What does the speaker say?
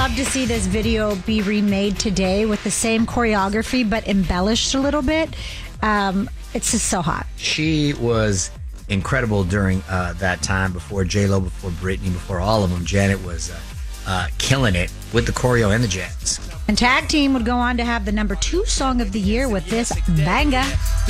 love to see this video be remade today with the same choreography but embellished a little bit. It's just so hot. She was incredible during that time, before J-Lo, before Britney, before all of them. Janet was killing it with the choreo and the jazz. And Tag Team would go on to have the #2 song of the year with this banger.